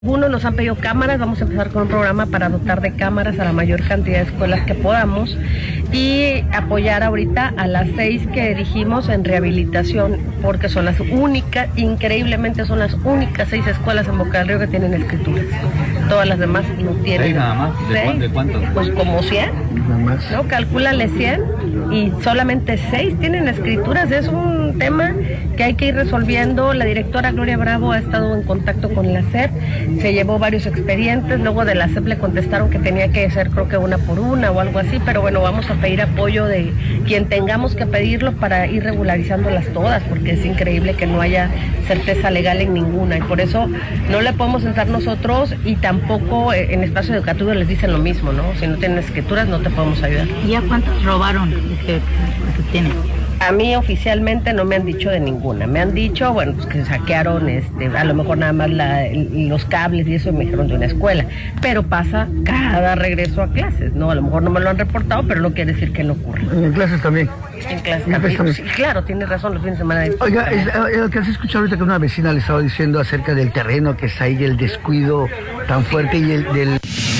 Uno, nos han pedido cámaras, vamos a empezar con un programa para dotar de cámaras a la mayor cantidad de escuelas que podamos y apoyar ahorita a las 6 que dijimos en rehabilitación, porque son las únicas, increíblemente son las únicas 6 escuelas en Boca del Río que tienen escrituras. Todas las demás no tienen. ¿6 nada más? ¿De cuántos? Pues como 100, ¿no? Calcúlale 100 y solamente 6 tienen escrituras. Es un tema que hay que ir resolviendo. La directora Gloria Bravo ha estado en contacto con la SEP, se llevó varios expedientes, luego de la SEP le contestaron que tenía que ser creo que una por una o algo así, pero bueno, vamos a pedir apoyo de quien tengamos que pedirlo para ir regularizándolas todas, porque es increíble que no haya certeza legal en ninguna y por eso no le podemos entrar nosotros y tampoco en espacio educativo les dicen lo mismo, ¿no? Si no tienes escrituras no te podemos ayudar. ¿Y a cuántos robaron que tienen? A mí oficialmente no me han dicho de ninguna. Me han dicho, bueno, pues que saquearon a lo mejor nada más los cables y eso, y me dijeron de una escuela. Pero pasa cada regreso a clases, ¿no? A lo mejor no me lo han reportado, pero no quiere decir que no ocurra. En clases también. En clases también. Sí, claro, tienes razón, los fines de semana. Oiga, lo que has escuchado ahorita que una vecina le estaba diciendo acerca del terreno, que es ahí el descuido tan fuerte y el del...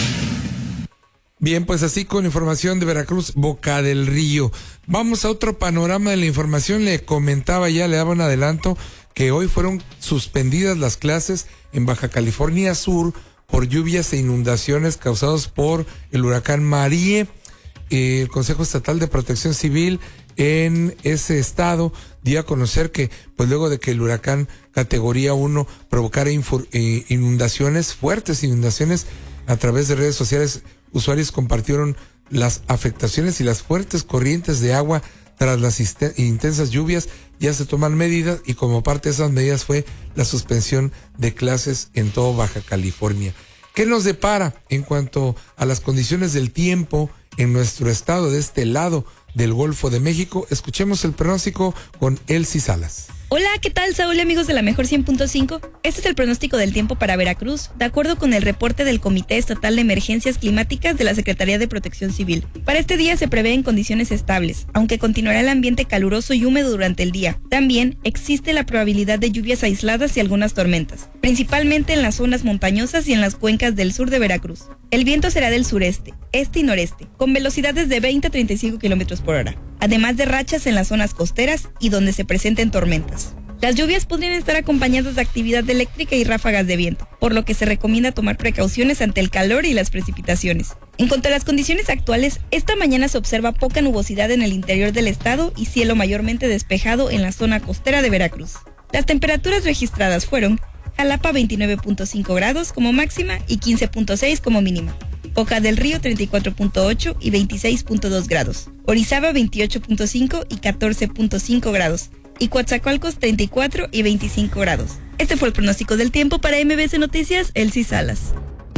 Bien, pues así con información de Veracruz, Boca del Río. Vamos a otro panorama de la información. Le comentaba ya, le daba un adelanto, que hoy fueron suspendidas las clases en Baja California Sur por lluvias e inundaciones causadas por el huracán Marie. El Consejo Estatal de Protección Civil en ese estado dio a conocer que, pues luego de que el huracán categoría 1 provocara inundaciones, fuertes inundaciones, a través de redes sociales, usuarios compartieron las afectaciones y las fuertes corrientes de agua tras las intensas lluvias. Ya se toman medidas y como parte de esas medidas fue la suspensión de clases en todo Baja California. ¿Qué nos depara en cuanto a las condiciones del tiempo en nuestro estado de este lado del Golfo de México? Escuchemos el pronóstico con Elsie Salas. Hola, ¿qué tal, Saúl y amigos de la Mejor 100.5? Este es el pronóstico del tiempo para Veracruz, de acuerdo con el reporte del Comité Estatal de Emergencias Climáticas de la Secretaría de Protección Civil. Para este día se prevén condiciones estables, aunque continuará el ambiente caluroso y húmedo durante el día. También existe la probabilidad de lluvias aisladas y algunas tormentas, principalmente en las zonas montañosas y en las cuencas del sur de Veracruz. El viento será del sureste, este y noreste, con velocidades de 20 a 35 kilómetros por hora, además de rachas en las zonas costeras y donde se presenten tormentas. Las lluvias podrían estar acompañadas de actividad eléctrica y ráfagas de viento, por lo que se recomienda tomar precauciones ante el calor y las precipitaciones. En cuanto a las condiciones actuales, esta mañana se observa poca nubosidad en el interior del estado y cielo mayormente despejado en la zona costera de Veracruz. Las temperaturas registradas fueron Jalapa 29.5 grados como máxima y 15.6 como mínima. Boca del Río 34.8 y 26.2 grados. Orizaba 28.5 y 14.5 grados. Y Coatzacoalcos 34 y 25 grados. Este fue el pronóstico del tiempo para MBS Noticias, Elsie Salas.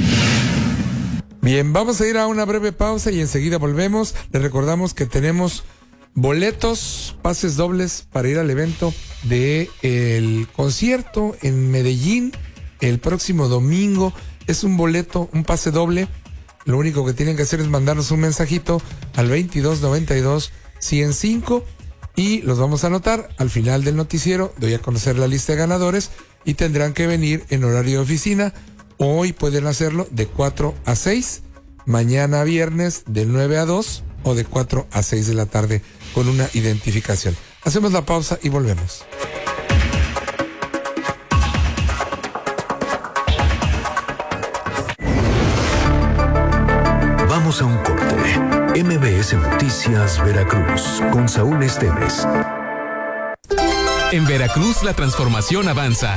Bien, vamos a ir a una breve pausa y enseguida volvemos. Les recordamos que tenemos boletos, pases dobles para ir al evento del concierto en Medellín el próximo domingo. Es un boleto, un pase doble. Lo único que tienen que hacer es mandarnos un mensajito al 2292-105 y los vamos a anotar al final del noticiero. Doy a conocer la lista de ganadores y tendrán que venir en horario de oficina. Hoy pueden hacerlo de 4 a 6, mañana viernes de 9 a 2 o de 4 a 6 de la tarde con una identificación. Hacemos la pausa y volvemos. Vamos a un corte. MBS Noticias Veracruz con Saúl Esteves. En Veracruz la transformación avanza.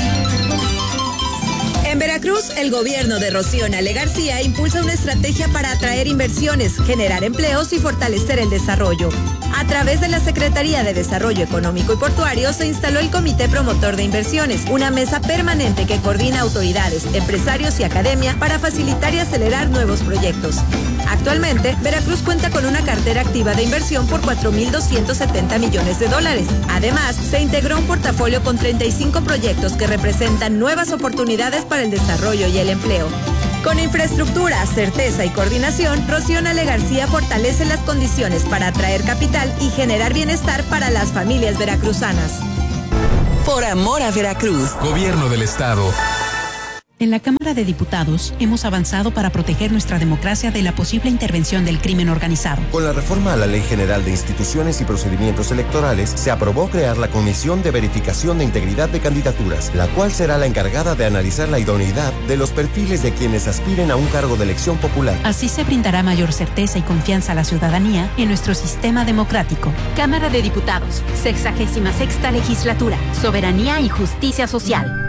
En Veracruz, el gobierno de Rocío Nale García impulsa una estrategia para atraer inversiones, generar empleos y fortalecer el desarrollo. A través de la Secretaría de Desarrollo Económico y Portuario se instaló el Comité Promotor de Inversiones, una mesa permanente que coordina autoridades, empresarios y academia para facilitar y acelerar nuevos proyectos. Actualmente, Veracruz cuenta con una cartera activa de inversión por $4,270 millones. Además, se integró un portafolio con 35 proyectos que representan nuevas oportunidades para el desarrollo y el empleo. Con infraestructura, certeza y coordinación, Rocío Nale García fortalece las condiciones para atraer capital y generar bienestar para las familias veracruzanas. Por amor a Veracruz. Gobierno del Estado. En la Cámara de Diputados hemos avanzado para proteger nuestra democracia de la posible intervención del crimen organizado. Con la reforma a la Ley General de Instituciones y Procedimientos Electorales, se aprobó crear la Comisión de Verificación de Integridad de Candidaturas, la cual será la encargada de analizar la idoneidad de los perfiles de quienes aspiren a un cargo de elección popular. Así se brindará mayor certeza y confianza a la ciudadanía en nuestro sistema democrático. Cámara de Diputados, 66ª Legislatura, Soberanía y Justicia Social.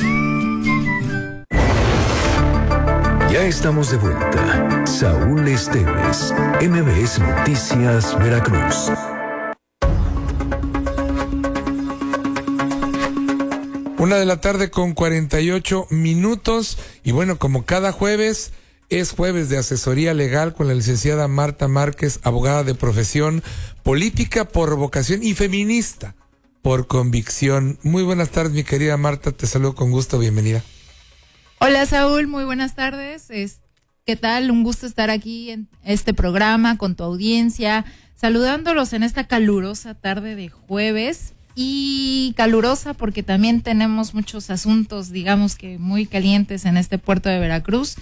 Ya estamos de vuelta. Saúl Esteves, MBS Noticias, Veracruz. Una de la tarde con 48 minutos. Y bueno, como cada jueves, es jueves de asesoría legal con la licenciada Marta Márquez, abogada de profesión, política por vocación y feminista por convicción. Muy buenas tardes, mi querida Marta, te saludo con gusto, bienvenida. Hola Saúl, muy buenas tardes. ¿Qué tal? Un gusto estar aquí en este programa con tu audiencia, saludándolos en esta calurosa tarde de jueves, y calurosa porque también tenemos muchos asuntos, digamos que muy calientes en este puerto de Veracruz,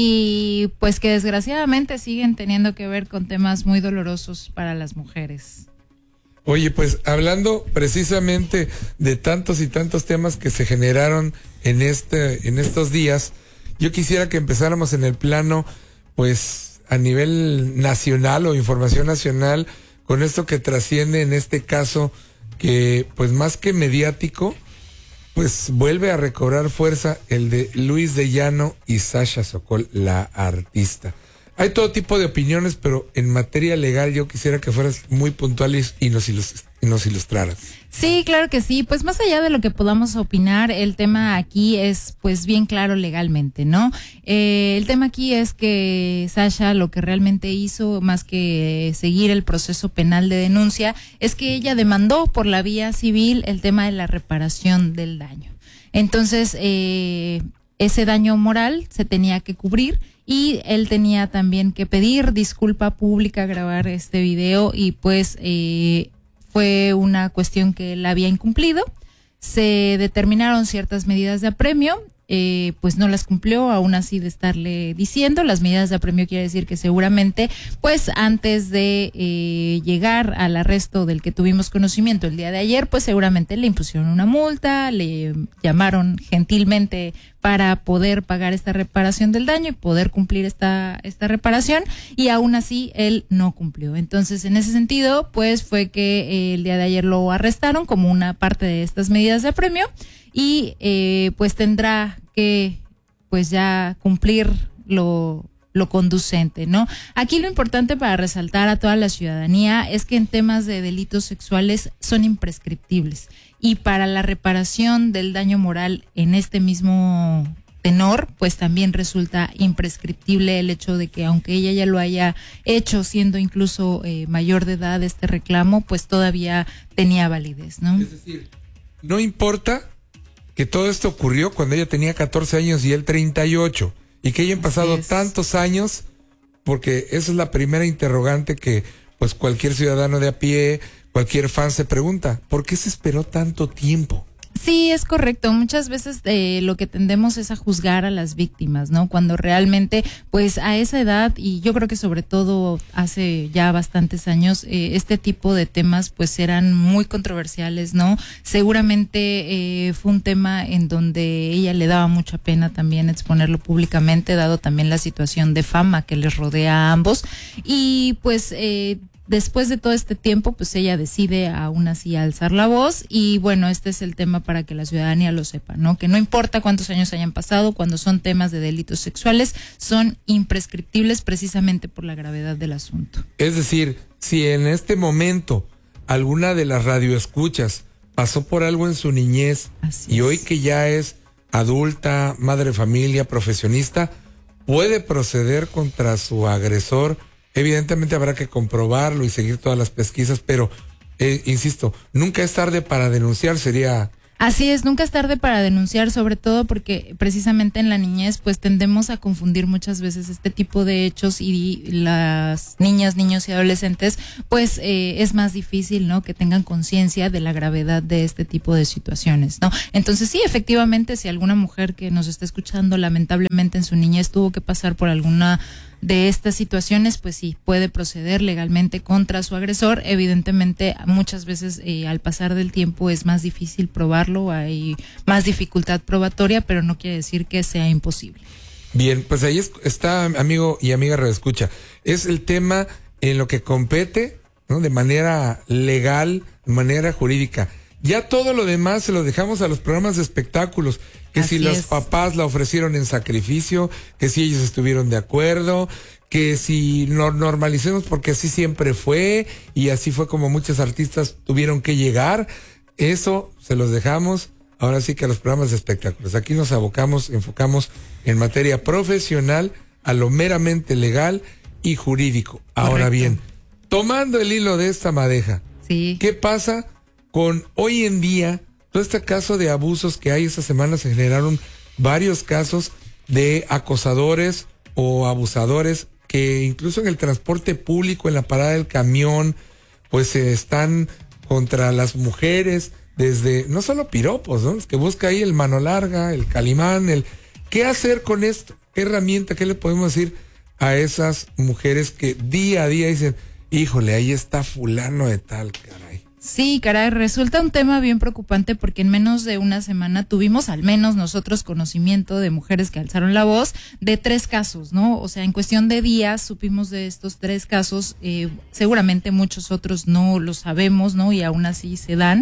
y pues que desgraciadamente siguen teniendo que ver con temas muy dolorosos para las mujeres. Oye, pues hablando precisamente de tantos y tantos temas que se generaron en estos días, yo quisiera que empezáramos en el plano, pues, a nivel nacional o información nacional, con esto que trasciende en este caso, que, pues, más que mediático, pues, vuelve a recobrar fuerza el de Luis de Llano y Sasha Sokol, la artista. Hay todo tipo de opiniones, pero en materia legal yo quisiera que fueras muy puntual y nos ilustraras. Sí, claro que sí. Pues más allá de lo que podamos opinar, el tema aquí es pues bien claro legalmente, ¿no? El tema aquí es que Sasha lo que realmente hizo, más que seguir el proceso penal de denuncia, es que ella demandó por la vía civil el tema de la reparación del daño. Entonces, ese daño moral se tenía que cubrir, y él tenía también que pedir disculpa pública, grabar este video, y pues fue una cuestión que él había incumplido. Se determinaron ciertas medidas de apremio, pues no las cumplió, aún así de estarle diciendo. Las medidas de apremio quiere decir que seguramente, pues antes de llegar al arresto del que tuvimos conocimiento el día de ayer, pues seguramente le impusieron una multa, le llamaron gentilmente para poder pagar esta reparación del daño y poder cumplir esta reparación, y aún así él no cumplió. Entonces, en ese sentido, pues fue que el día de ayer lo arrestaron como una parte de estas medidas de apremio, y pues tendrá que pues ya cumplir lo conducente, ¿no? Aquí lo importante para resaltar a toda la ciudadanía es que en temas de delitos sexuales son imprescriptibles, y para la reparación del daño moral en este mismo tenor, pues también resulta imprescriptible el hecho de que aunque ella ya lo haya hecho siendo incluso mayor de edad, este reclamo pues todavía tenía validez, ¿no? Es decir, no importa que todo esto ocurrió cuando ella tenía 14 años y él 38, y que hayan pasado tantos años, porque esa es la primera interrogante que pues cualquier ciudadano de a pie, cualquier fan se pregunta, ¿por qué se esperó tanto tiempo? Sí, es correcto. Muchas veces lo que tendemos es a juzgar a las víctimas, ¿no? Cuando realmente, pues a esa edad, y yo creo que sobre todo hace ya bastantes años, este tipo de temas pues eran muy controversiales, ¿no? Seguramente fue un tema en donde ella le daba mucha pena también exponerlo públicamente, dado también la situación de fama que les rodea a ambos, y pues después de todo este tiempo, pues ella decide aún así alzar la voz, y bueno, este es el tema para que la ciudadanía lo sepa, ¿no? Que no importa cuántos años hayan pasado, cuando son temas de delitos sexuales, son imprescriptibles precisamente por la gravedad del asunto. Es decir, si en este momento alguna de las radioescuchas pasó por algo en su niñez, y hoy que ya es adulta, madre de familia, profesionista, puede proceder contra su agresor. Evidentemente habrá que comprobarlo y seguir todas las pesquisas, pero insisto, nunca es tarde para denunciar, sería Así es, nunca es tarde para denunciar, sobre todo porque precisamente en la niñez pues tendemos a confundir muchas veces este tipo de hechos y las niñas, niños y adolescentes pues es más difícil, ¿no?, que tengan conciencia de la gravedad de este tipo de situaciones, ¿no? Entonces sí, efectivamente, si alguna mujer que nos está escuchando lamentablemente en su niñez tuvo que pasar por alguna de estas situaciones, pues sí, puede proceder legalmente contra su agresor. Evidentemente, muchas veces al pasar del tiempo es más difícil probarlo, hay más dificultad probatoria, pero no quiere decir que sea imposible. Bien, pues ahí está, amigo y amiga redescucha. Es el tema en lo que compete, ¿no?, de manera legal, de manera jurídica. Ya todo lo demás se lo dejamos a los programas de espectáculos, que así si los papás la ofrecieron en sacrificio, que si ellos estuvieron de acuerdo, que si lo normalicemos porque así siempre fue y así fue como muchos artistas tuvieron que llegar. Eso se los dejamos ahora sí que a los programas de espectáculos. Aquí nos enfocamos en materia profesional, a lo meramente legal y jurídico. Ahora Correcto. bien, tomando el hilo de esta madeja, sí, ¿qué pasa con hoy en día todo este caso de abusos que hay? Esta semana se generaron varios casos de acosadores o abusadores que incluso en el transporte público, en la parada del camión, pues están contra las mujeres, desde no solo piropos, ¿no?, es que busca ahí el mano larga, el calimán, ¿qué hacer con esto? ¿Qué herramienta, qué le podemos decir a esas mujeres que día a día dicen, híjole, ahí está fulano de tal, caray? Sí, caray, resulta un tema bien preocupante porque en menos de una semana tuvimos al menos nosotros conocimiento de mujeres que alzaron la voz de 3 casos, ¿no? O sea, en cuestión de días supimos de estos 3 casos, seguramente muchos otros no lo sabemos, ¿no? Y aún así se dan,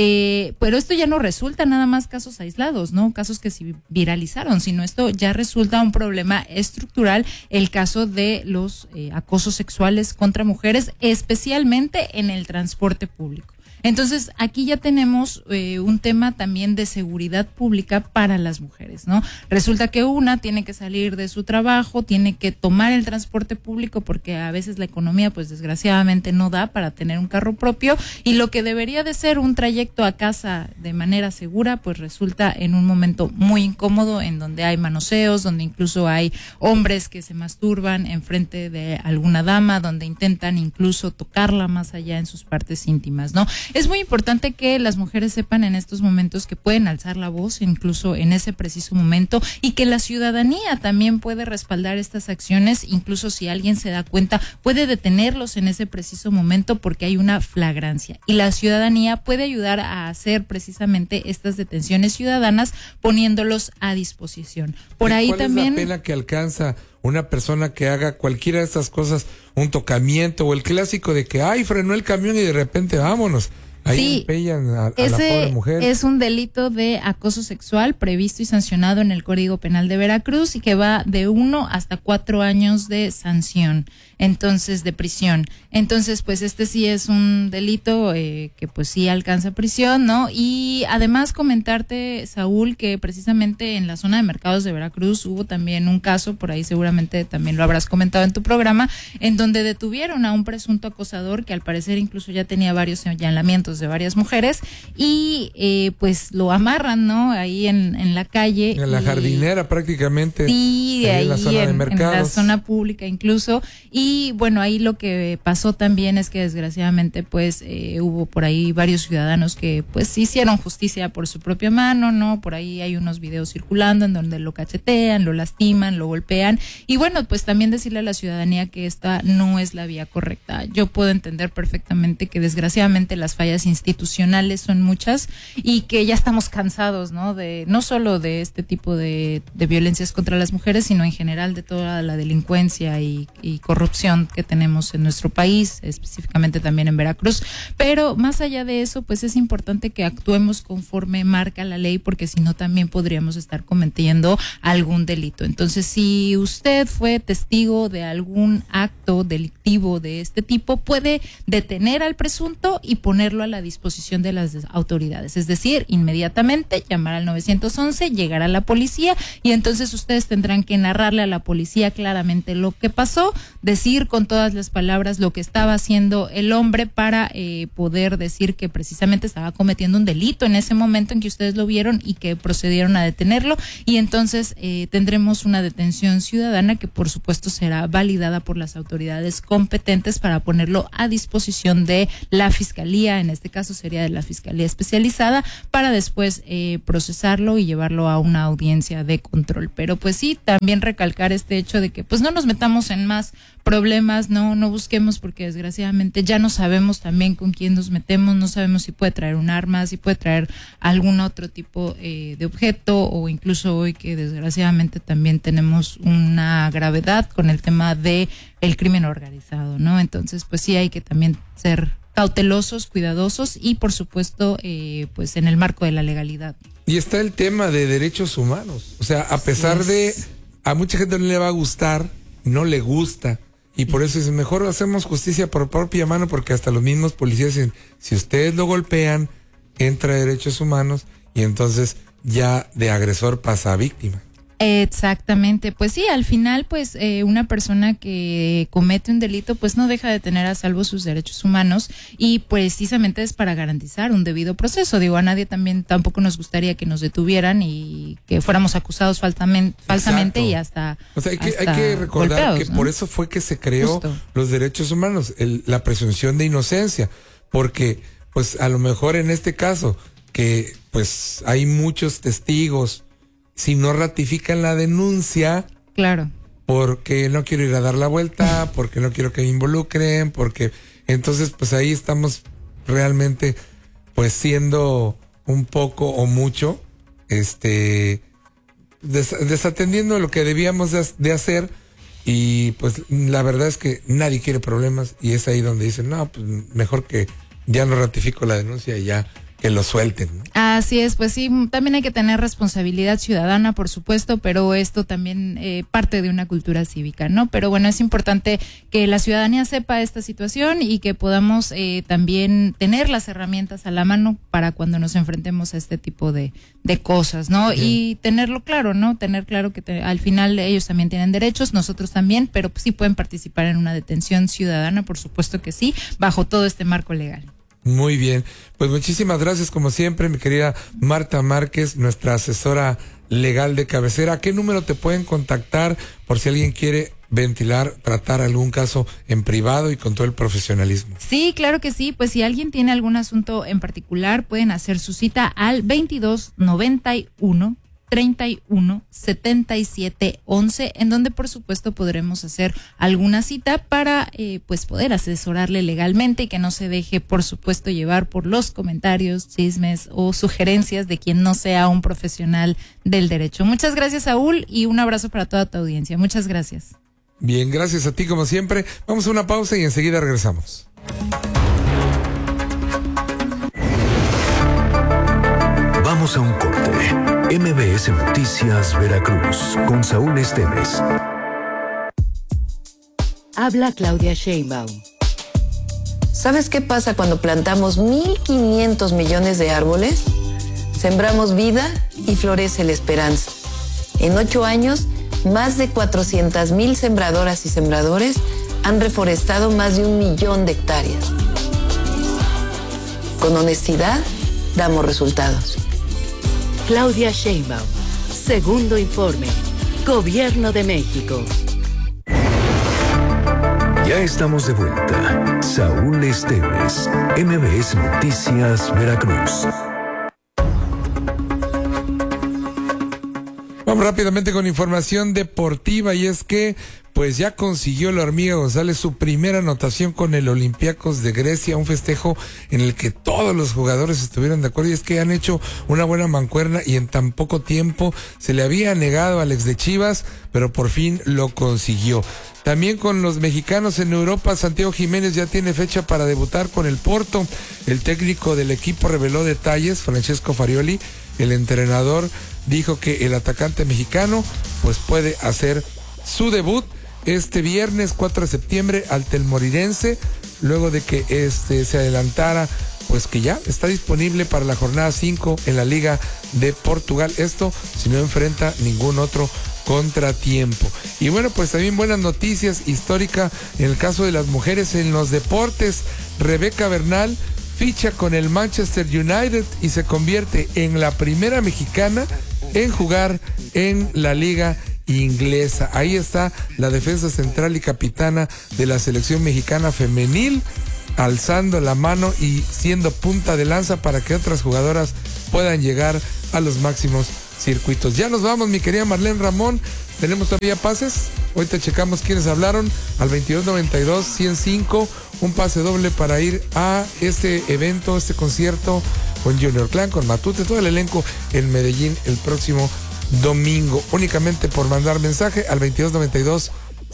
pero esto ya no resulta nada más casos aislados, ¿no? Casos que se viralizaron, sino esto ya resulta un problema estructural, el caso de los acosos sexuales contra mujeres, especialmente en el transporte público. Entonces, aquí ya tenemos un tema también de seguridad pública para las mujeres, ¿no? Resulta que una tiene que salir de su trabajo, tiene que tomar el transporte público porque a veces la economía, pues desgraciadamente no da para tener un carro propio, y lo que debería de ser un trayecto a casa de manera segura, pues resulta en un momento muy incómodo, en donde hay manoseos, donde incluso hay hombres que se masturban enfrente de alguna dama, donde intentan incluso tocarla más allá en sus partes íntimas, ¿no? Es muy importante que las mujeres sepan en estos momentos que pueden alzar la voz, incluso en ese preciso momento, y que la ciudadanía también puede respaldar estas acciones, incluso si alguien se da cuenta, puede detenerlos en ese preciso momento porque hay una flagrancia. Y la ciudadanía puede ayudar a hacer precisamente estas detenciones ciudadanas poniéndolos a disposición. Por ahí también. ¿Cuál es la pena que alcanza una persona que haga cualquiera de estas cosas, un tocamiento o el clásico de que, ay, frenó el camión y de repente vámonos? Ahí empellan a la pobre mujer. Es un delito de acoso sexual previsto y sancionado en el Código Penal de Veracruz y que va de 1 hasta 4 años de sanción, entonces de prisión. Entonces, pues este sí es un delito que pues sí alcanza prisión, ¿no? Y además comentarte, Saúl, que precisamente en la zona de mercados de Veracruz hubo también un caso, por ahí seguramente también lo habrás comentado en tu programa, en donde detuvieron a un presunto acosador que al parecer incluso ya tenía varios señalamientos de varias mujeres y pues lo amarran, ¿no? Ahí en la calle. En la jardinera prácticamente. Sí, ahí en la zona de mercados. En la zona pública incluso. Y bueno, ahí lo que pasó también es que desgraciadamente pues hubo por ahí varios ciudadanos que pues hicieron justicia por su propia mano, ¿no? Por ahí hay unos videos circulando en donde lo cachetean, lo lastiman, lo golpean. Y bueno, pues también decirle a la ciudadanía que esta no es la vía correcta. Yo puedo entender perfectamente que desgraciadamente las fallas institucionales son muchas y que ya estamos cansados, ¿no? De no solo de este tipo de violencias contra las mujeres, sino en general de toda la delincuencia y corrupción que tenemos en nuestro país, específicamente también en Veracruz. Pero más allá de eso, pues es importante que actuemos conforme marca la ley, porque si no también podríamos estar cometiendo algún delito. Entonces, si usted fue testigo de algún acto delictivo de este tipo, puede detener al presunto y ponerlo a a la disposición de las autoridades. Es decir, inmediatamente llamar al 911, llegar a la policía y entonces ustedes tendrán que narrarle a la policía claramente lo que pasó, decir con todas las palabras lo que estaba haciendo el hombre para poder decir que precisamente estaba cometiendo un delito en ese momento en que ustedes lo vieron y que procedieron a detenerlo, y entonces tendremos una detención ciudadana que por supuesto será validada por las autoridades competentes para ponerlo a disposición de la Fiscalía, en este caso sería de la Fiscalía Especializada, para después procesarlo y llevarlo a una audiencia de control. Pero pues sí, también recalcar este hecho de que pues no nos metamos en más problemas, no busquemos, porque desgraciadamente ya no sabemos también con quién nos metemos, no sabemos si puede traer un arma, si puede traer algún otro tipo de objeto, o incluso hoy que desgraciadamente también tenemos una gravedad con el tema de el crimen organizado, ¿no? Entonces pues sí hay que también ser cautelosos, cuidadosos y por supuesto pues en el marco de la legalidad. Y está el tema de derechos humanos, o sea, a pesar de a mucha gente no le va a gustar, no le gusta, y por eso es mejor hacemos justicia por propia mano, porque hasta los mismos policías dicen, si ustedes lo golpean, entra derechos humanos y entonces ya de agresor pasa a víctima. Exactamente, pues sí, al final pues una persona que comete un delito pues no deja de tener a salvo sus derechos humanos, y precisamente es para garantizar un debido proceso. Digo, a nadie tampoco nos gustaría que nos detuvieran y que fuéramos acusados falsamente y hasta o sea, hay que recordar que, ¿no?, por eso fue que se creó los derechos humanos, la presunción de inocencia, porque pues a lo mejor en este caso que pues hay muchos testigos, si no ratifican la denuncia, claro, porque no quiero ir a dar la vuelta, porque no quiero que me involucren, porque entonces pues ahí estamos realmente pues siendo un poco o mucho desatendiendo lo que debíamos de hacer, y pues la verdad es que nadie quiere problemas, y es ahí donde dicen, no, pues mejor que ya no ratifico la denuncia y ya que lo suelten, ¿no? Así es, pues sí, también hay que tener responsabilidad ciudadana, por supuesto, pero esto también parte de una cultura cívica, ¿no? Pero bueno, es importante que la ciudadanía sepa esta situación y que podamos también tener las herramientas a la mano para cuando nos enfrentemos a este tipo de cosas, ¿no? Bien. Y tenerlo claro, ¿no? Tener claro que al final ellos también tienen derechos, nosotros también, pero sí pueden participar en una detención ciudadana, por supuesto que sí, bajo todo este marco legal. Muy bien, pues muchísimas gracias como siempre, mi querida Marta Márquez, nuestra asesora legal de cabecera. ¿A qué número te pueden contactar por si alguien quiere ventilar, tratar algún caso en privado y con todo el profesionalismo? Sí, claro que sí, pues si alguien tiene algún asunto en particular pueden hacer su cita al 2291 31 77 11, en donde por supuesto podremos hacer alguna cita para pues poder asesorarle legalmente y que no se deje por supuesto llevar por los comentarios, chismes o sugerencias de quien no sea un profesional del derecho. Muchas gracias, Saúl, y un abrazo para toda tu audiencia. Muchas gracias. Bien, gracias a ti como siempre. Vamos a una pausa y enseguida regresamos. Vamos a un corte. MBS Noticias Veracruz con Saúl Esteves. Habla Claudia Sheinbaum. ¿Sabes qué pasa cuando plantamos 1.500 millones de árboles? Sembramos vida y florece la esperanza. En 8 años, más de 400,000 sembradoras y sembradores han reforestado más de 1 millón de hectáreas. Con honestidad, damos resultados. Claudia Sheinbaum, segundo informe, Gobierno de México. Ya estamos de vuelta. Saúl Esteves, MBS Noticias Veracruz. Vamos rápidamente con información deportiva, y es que pues ya consiguió la Hormiga González su primera anotación con el Olympiacos de Grecia, un festejo en el que todos los jugadores estuvieron de acuerdo, y es que han hecho una buena mancuerna y en tan poco tiempo se le había negado al ex de Chivas, pero por fin lo consiguió. También con los mexicanos en Europa, Santiago Jiménez ya tiene fecha para debutar con el Porto. El técnico del equipo reveló detalles, Francesco Farioli, el entrenador, dijo que el atacante mexicano pues puede hacer su debut este viernes 4 de septiembre ante el Moreirense, luego de que se adelantara pues que ya está disponible para la jornada 5 en la Liga de Portugal. Esto si no enfrenta ningún otro contratiempo. Y bueno, pues también buenas noticias histórica en el caso de las mujeres en los deportes. Rebeca Bernal ficha con el Manchester United y se convierte en la primera mexicana en jugar en la Liga inglesa. Ahí está la defensa central y capitana de la selección mexicana femenil, alzando la mano y siendo punta de lanza para que otras jugadoras puedan llegar a los máximos circuitos. Ya nos vamos, mi querida Marlene Ramón. ¿Tenemos todavía pases? Ahorita checamos quiénes hablaron al 2292-105. Un pase doble para ir a este evento, este concierto con Junior Clan, con Matute, todo el elenco en Medellín el próximo domingo. Únicamente por mandar mensaje al 2292-105.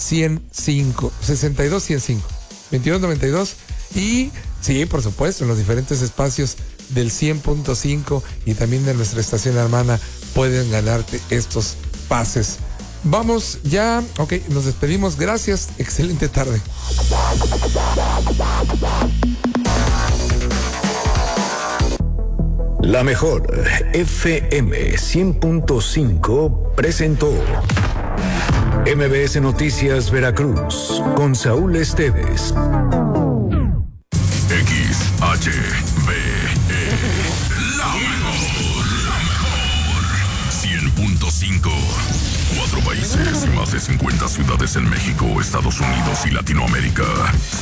62-105. 2292. Y sí, por supuesto, en los diferentes espacios del 100.5 y también de nuestra estación hermana pueden ganarte estos pases. Vamos ya, ok, nos despedimos, gracias, excelente tarde. La mejor FM 100.5 presentó MBS Noticias Veracruz con Saúl Esteves. XHBE, la mejor, 100.5. 4 países y más de 50 ciudades en México, Estados Unidos y Latinoamérica.